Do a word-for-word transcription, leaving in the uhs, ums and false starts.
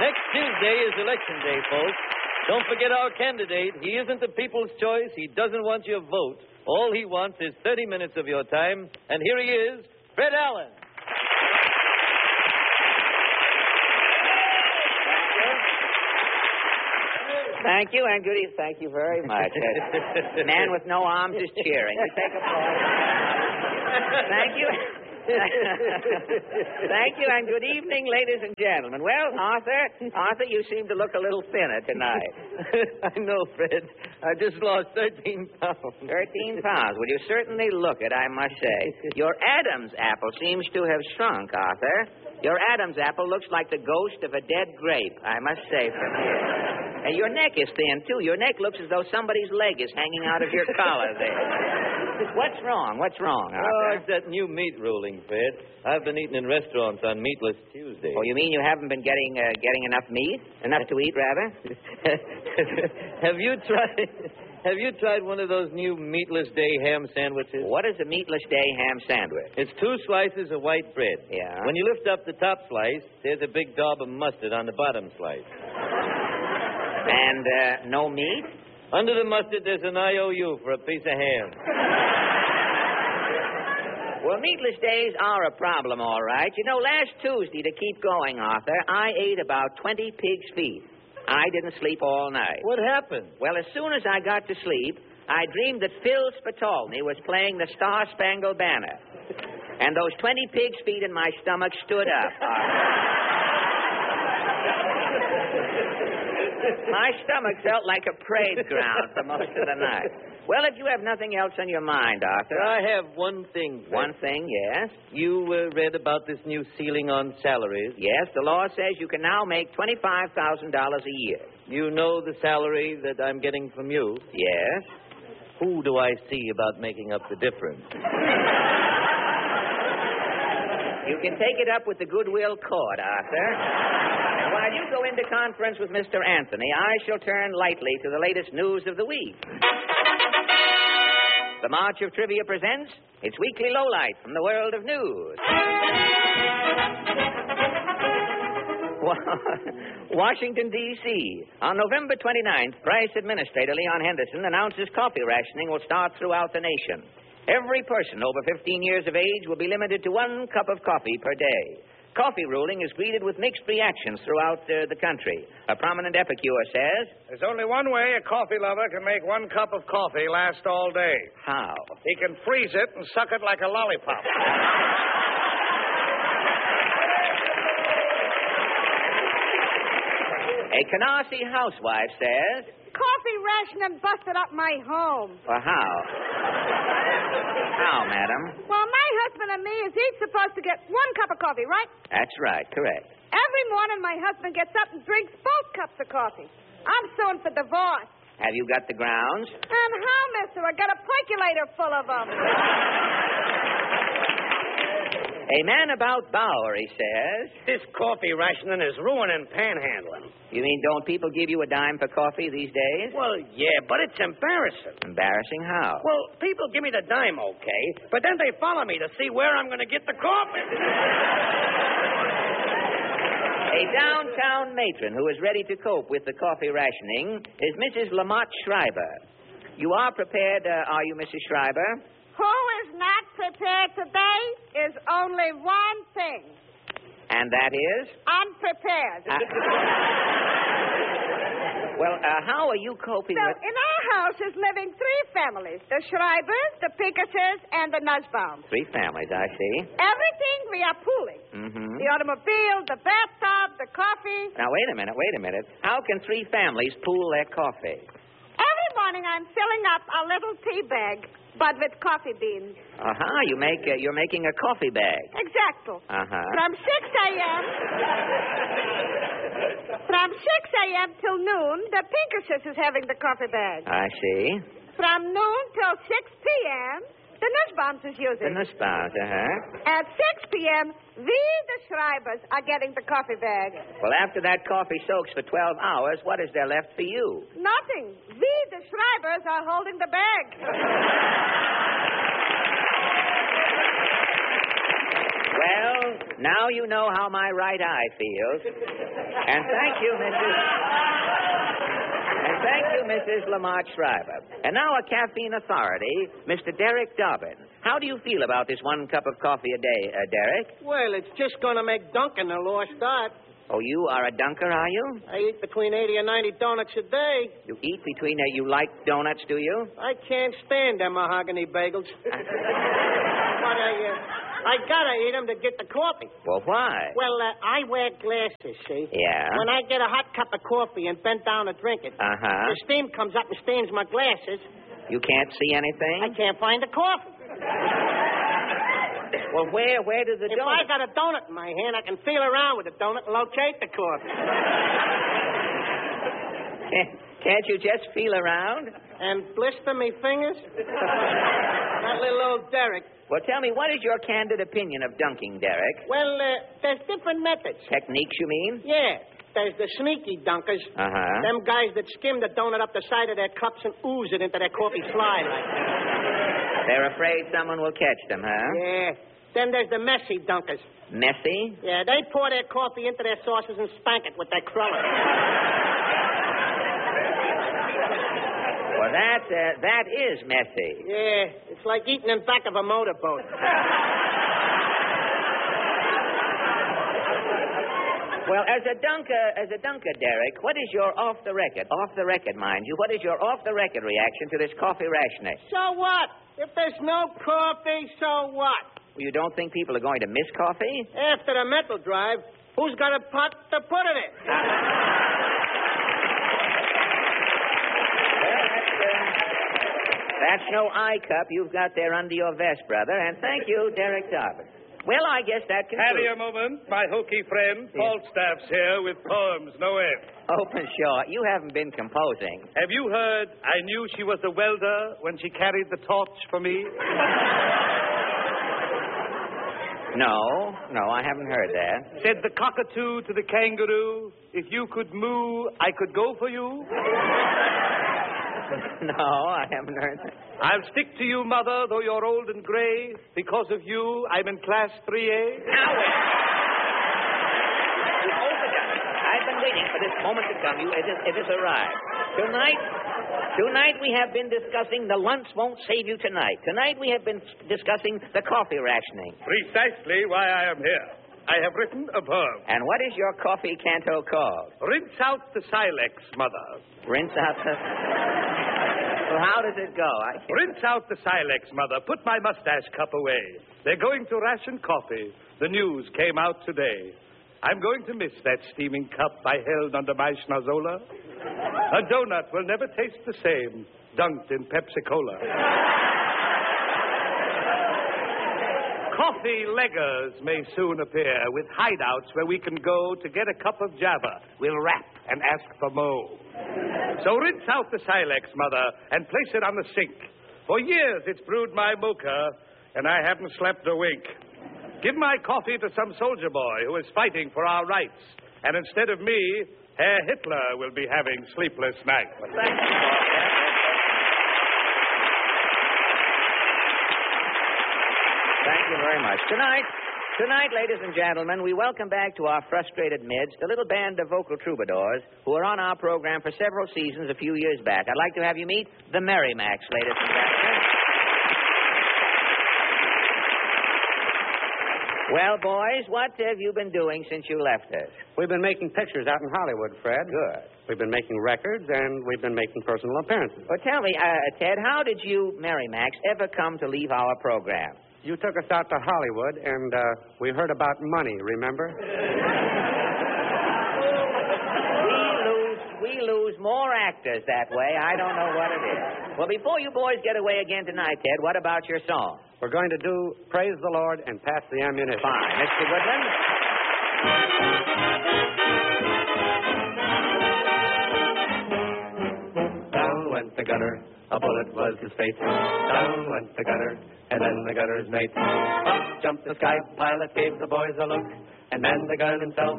Next Tuesday is Election Day, folks. Don't forget our candidate. He isn't the people's choice. He doesn't want your vote. All he wants is thirty minutes of your time. And here he is, Fred Allen. Thank you, and good evening. Thank you very much. Uh, man with no arms is cheering. You take applause. Thank you. Thank you, and good evening, ladies and gentlemen. Well, Arthur, Arthur, you seem to look a little thinner tonight. I know, Fred. I just lost thirteen pounds. Thirteen pounds. Well, you certainly look it, I must say. Your Adam's apple seems to have shrunk, Arthur. Your Adam's apple looks like the ghost of a dead grape, I must say from here. And your neck is thin, too. Your neck looks as though somebody's leg is hanging out of your collar there. What's wrong? What's wrong, Arthur? Oh, it's that new meat ruling, Fred. I've been eating in restaurants on Meatless Tuesday. Oh, you mean you haven't been getting uh, getting enough meat? Enough to eat, rather? Have you tried... Have you tried one of those new Meatless Day ham sandwiches? What is a Meatless Day ham sandwich? It's two slices of white bread. Yeah. When you lift up the top slice, there's a big daub of mustard on the bottom slice. And uh, no meat? Under the mustard, there's an I O U for a piece of ham. Well, meatless days are a problem, all right. You know, last Tuesday, to keep going, Arthur, I ate about twenty pig's feet. I didn't sleep all night. What happened? Well, as soon as I got to sleep, I dreamed that Phil Spitalny was playing the Star-Spangled Banner. And those twenty pig's feet in my stomach stood up. My stomach felt like a parade ground for most of the night. Well, if you have nothing else on your mind, Arthur. I have one thing. Fred. One thing, yes. You uh, read about this new ceiling on salaries? Yes, the law says you can now make twenty-five thousand dollars a year. You know the salary that I'm getting from you? Yes. Who do I see about making up the difference? You can take it up with the Goodwill Court, Arthur. And while you go into conference with Mister Anthony, I shall turn lightly to the latest news of the week. The March of Trivia presents its weekly lowlight from the world of news. Washington, D C On November twenty-ninth, Price Administrator Leon Henderson announces coffee rationing will start throughout the nation. Every person over fifteen years of age will be limited to one cup of coffee per day. Coffee ruling is greeted with mixed reactions throughout uh, the country. A prominent epicure says... There's only one way a coffee lover can make one cup of coffee last all day. How? He can freeze it and suck it like a lollipop. A Canarsie housewife says... Coffee rationing busted up my home. Well, how? How, madam? Well, my husband and me is each supposed to get one cup of coffee, right? That's right, correct. Every morning my husband gets up and drinks both cups of coffee. I'm suing for divorce. Have you got the grounds? And how, mister? I got a percolator full of them. A man about Bowery says... This coffee rationing is ruining panhandling. You mean don't people give you a dime for coffee these days? Well, yeah, but it's embarrassing. Embarrassing how? Well, people give me the dime, okay, but then they follow me to see where I'm going to get the coffee. A downtown matron who is ready to cope with the coffee rationing is Missus Lamont Schreiber. You are prepared, uh, are you, Missus Schreiber? Who is not prepared today is only one thing. And that is? Unprepared. Uh, well, uh, how are you coping so with... in our house is living three families. The Schreibers, the Pinkertons, and the Nussbaums. Three families, I see. Everything we are pooling. Mm-hmm. The automobile, the bathtub, the coffee. Now, wait a minute, wait a minute. How can three families pool their coffee? Every morning I'm filling up a little tea bag, but with coffee beans. Uh-huh, you make, uh, you're making a coffee bag. Exactly. Uh-huh. From six a.m. From six a.m. till noon, the Pinkertons is having the coffee bag. I see. From noon till six p.m., the Nussbaums is using. The Nussbaums, uh-huh. At six p.m., we, the Schreibers, are getting the coffee bag. Well, after that coffee soaks for twelve hours, what is there left for you? Nothing. We, the Schreibers, are holding the bag. Well, now you know how my right eye feels. And thank you, Missus And thank you, Missus Lamont Schreiber. And now a caffeine authority, Mister Derek Dobbin. How do you feel about this one cup of coffee a day, uh, Derek? Well, it's just going to make Duncan a lost art. Oh, you are a dunker, are you? I eat between eighty and ninety donuts a day. You eat between... Uh, you like donuts, do you? I can't stand them mahogany bagels. But I, uh, I gotta eat them to get the coffee. Well, why? Well, uh, I wear glasses, see? Yeah? When I get a hot cup of coffee and bend down to drink it, Uh-huh. the steam comes up and stains my glasses. You can't see anything? I can't find the coffee. Well, where where does the If donut... I got a donut in my hand, I can feel around with the donut and locate the coffee. Can't, can't you just feel around? And blister me fingers? That little old Derek. Well, tell me, what is your candid opinion of dunking, Derek? Well, uh, there's different methods. Techniques, you mean? Yeah. There's the sneaky dunkers. Uh-huh. Them guys that skim the donut up the side of their cups and ooze it into their coffee slide like that. They're afraid someone will catch them, huh? Yeah. Then there's the messy dunkers. Messy? Yeah, they pour their coffee into their saucers and spank it with their crullers. Well, that, uh, that is messy. Yeah, it's like eating in back of a motorboat. Well, as a dunker, as a dunker, Derek, what is your off-the-record, off-the-record, mind you, what is your off-the-record reaction to this coffee rationing? So what? If there's no coffee, so what? Well, you don't think people are going to miss coffee? After the mental drive, who's got a pot to put it in? Well, that's, uh, that's no eye cup you've got there under your vest, brother. And thank you, Derek Dobbin. Well, I guess that concludes... Harry, a moment. My hokey friend, Falstaff's here with poems, no end. Open short. You haven't been composing. Have you heard I knew she was a welder when she carried the torch for me? No, no, I haven't heard that. Said the cockatoo to the kangaroo, if you could moo, I could go for you. No, I haven't heard that. I'll stick to you, mother, though you're old and gray. Because of you, I'm in class three A. Now, wait. You overdone it. I've been waiting for this moment to come. You, it, is, it has arrived. Tonight, tonight we have been discussing the lunch won't save you tonight. Tonight we have been discussing the coffee rationing. Precisely why I am here. I have written a poem. And what is your coffee canto called? Rinse out the silex, mother. Rinse out the... Well, how does it go? I... Rinse out the silex, mother. Put my mustache cup away. They're going to ration coffee. The news came out today. I'm going to miss that steaming cup I held under my schnozola. A donut will never taste the same, dunked in Pepsi-Cola. Coffee leggers may soon appear with hideouts where we can go to get a cup of Java. We'll rap and ask for mo. So rinse out the silex, mother, and place it on the sink. For years it's brewed my mocha, and I haven't slept a wink. Give my coffee to some soldier boy who is fighting for our rights. And instead of me, Herr Hitler will be having sleepless nights. Well, thank you, Paul. Thank you very much. Tonight, tonight, ladies and gentlemen, we welcome back to our frustrated midst a little band of vocal troubadours who were on our program for several seasons a few years back. I'd like to have you meet the Merrimacs, ladies and gentlemen. Well, boys, what have you been doing since you left us? We've been making pictures out in Hollywood, Fred. Good. We've been making records, and we've been making personal appearances. Well, tell me, uh, Ted, how did you, Merrimacs, ever come to leave our program? You took us out to Hollywood, and uh, we heard about money, remember? we lose we lose more actors that way. I don't know what it is. Well, before you boys get away again tonight, Ted, what about your song? We're going to do Praise the Lord and Pass the Ammunition. Fine. Mister Woodland? Down went the gunner, a bullet was his fate. Down went the gunner, and then the gunner's mate. Up jumped the sky pilot, gave the boys a look, and manned the gun himself